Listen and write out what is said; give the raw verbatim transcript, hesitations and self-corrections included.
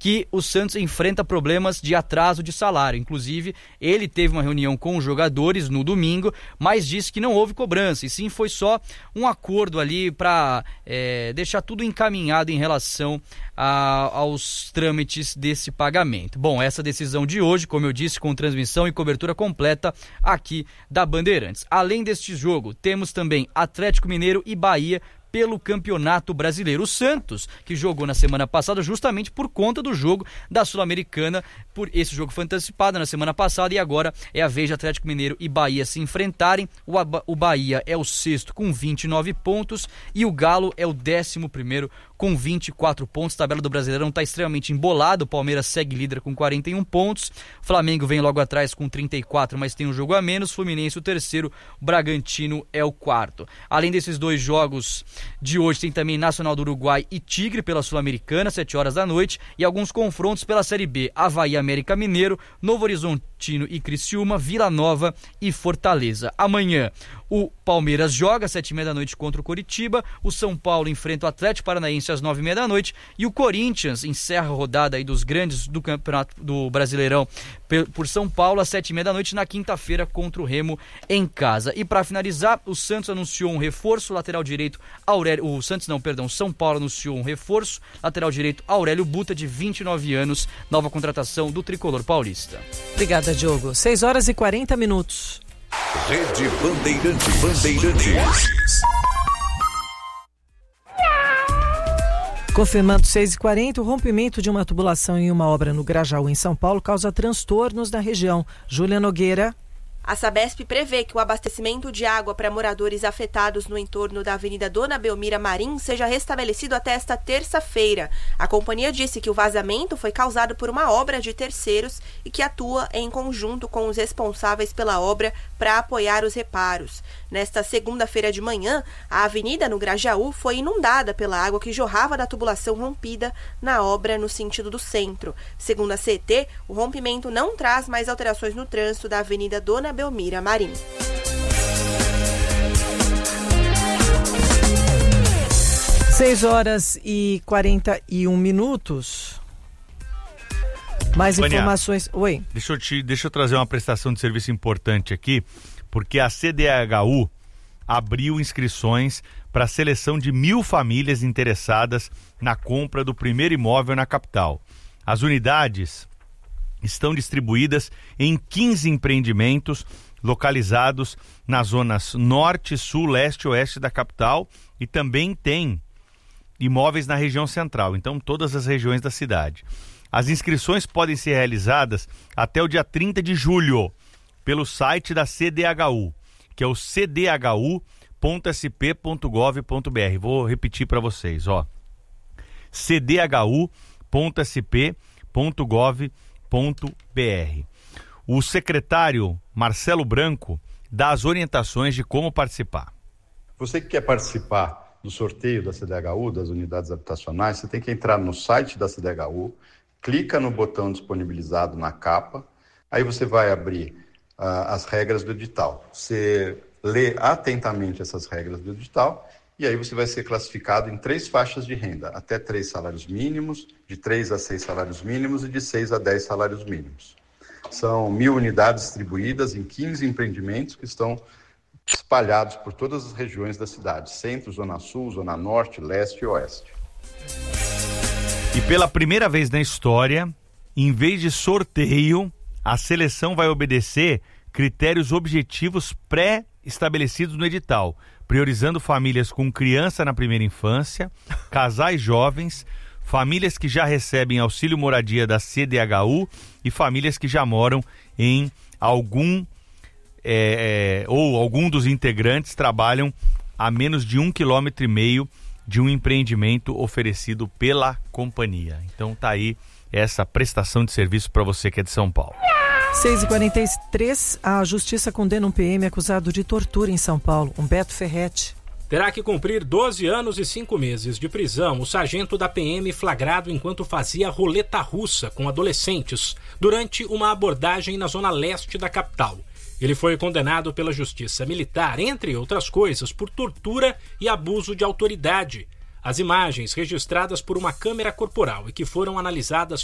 que o Santos enfrenta problemas de atraso de salário. Inclusive, ele teve uma reunião com os jogadores no domingo, mas disse que não houve cobrança, e sim foi só um acordo ali para é, deixar tudo encaminhado em relação a, aos trâmites desse pagamento. Bom, essa decisão de hoje, como eu disse, com transmissão e cobertura completa aqui da Bandeirantes. Além deste jogo, temos também Atlético Mineiro e Bahia pelo Campeonato Brasileiro. O Santos, que jogou na semana passada justamente por conta do jogo da Sul-Americana, por esse jogo foi antecipado na semana passada, e agora é a vez de Atlético Mineiro e Bahia se enfrentarem. O, o Bahia é o sexto com vinte e nove pontos e o Galo é o décimo primeiro com vinte e quatro pontos. A tabela do Brasileirão está extremamente embolada. O Palmeiras segue líder com quarenta e um pontos. O Flamengo vem logo atrás com trinta e quatro, mas tem um jogo a menos. Fluminense o terceiro, o Bragantino é o quarto. Além desses dois jogos de hoje, tem também Nacional do Uruguai e Tigre pela Sul-Americana, sete horas da noite, e alguns confrontos pela Série B: Avaí, América Mineiro, Novo Horizontino e Criciúma, Vila Nova e Fortaleza. Amanhã o Palmeiras joga às sete e meia da noite contra o Coritiba, o São Paulo enfrenta o Atlético Paranaense às nove e meia da noite, e o Corinthians encerra a rodada aí dos grandes do Campeonato do Brasileirão por São Paulo às sete e meia da noite na quinta-feira contra o Remo em casa. E para finalizar, o Santos anunciou um reforço, lateral direito Aurélio, o Santos não, perdão, São Paulo anunciou um reforço, lateral direito Aurélio Buta, de vinte e nove anos, nova contratação do tricolor paulista. Obrigada, Diogo. seis horas e quarenta minutos. Rede Bandeirantes. Bandeirantes. Confirmando seis e quarenta, o rompimento de uma tubulação em uma obra no Grajaú, em São Paulo, causa transtornos na região. Júlia Nogueira. A Sabesp prevê que o abastecimento de água para moradores afetados no entorno da Avenida Dona Belmira Marim seja restabelecido até esta terça-feira. A companhia disse que o vazamento foi causado por uma obra de terceiros e que atua em conjunto com os responsáveis pela obra para apoiar os reparos. Nesta segunda-feira de manhã, a avenida no Grajaú foi inundada pela água que jorrava da tubulação rompida na obra no sentido do centro. Segundo a C E T, o rompimento não traz mais alterações no trânsito da Avenida Dona Belmira Marim. seis horas e quarenta e um minutos. Mais Vânia, informações. Oi. Deixa eu, te, deixa eu trazer uma prestação de serviço importante aqui, porque a C D H U abriu inscrições para a seleção de mil famílias interessadas na compra do primeiro imóvel na capital. As unidades estão distribuídas em quinze empreendimentos localizados nas zonas norte, sul, leste e oeste da capital, e também tem imóveis na região central, então todas as regiões da cidade. As inscrições podem ser realizadas até o dia trinta de julho pelo site da C D H U, que é o c d h u ponto s p ponto gov ponto b r. Vou repetir para vocês, ó. c d h u ponto s p ponto gov ponto b r. O secretário Marcelo Branco dá as orientações de como participar. Você que quer participar do sorteio da C D H U, das unidades habitacionais, você tem que entrar no site da C D H U, clica no botão disponibilizado na capa, aí você vai abrir uh, as regras do edital. Você lê atentamente essas regras do edital e aí você vai ser classificado em três faixas de renda, até três salários mínimos, de três a seis salários mínimos e de seis a dez salários mínimos. São mil unidades distribuídas em quinze empreendimentos que estão espalhados por todas as regiões da cidade, centro, zona sul, zona norte, leste e oeste. E pela primeira vez na história, em vez de sorteio, a seleção vai obedecer critérios objetivos pré-estabelecidos no edital, priorizando famílias com criança na primeira infância, casais jovens, famílias que já recebem auxílio moradia da C D H U e famílias que já moram em algum é, é, ou algum dos integrantes trabalham a menos de um quilômetro e meio de um empreendimento oferecido pela companhia. Então tá aí essa prestação de serviço para você que é de São Paulo. seis e quarenta e três, a Justiça condena um P M acusado de tortura em São Paulo. Humberto Ferretti. Terá que cumprir doze anos e cinco meses de prisão o sargento da P M flagrado enquanto fazia roleta russa com adolescentes durante uma abordagem na zona leste da capital. Ele foi condenado pela Justiça Militar, entre outras coisas, por tortura e abuso de autoridade. As imagens registradas por uma câmera corporal e que foram analisadas